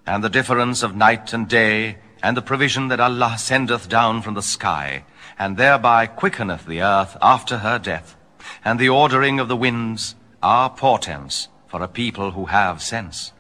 and the difference of night and day, and the provision that Allah sendeth down from the sky, and thereby quickeneth the earth after her death, and the ordering of the winds, are portents for a people who have sense.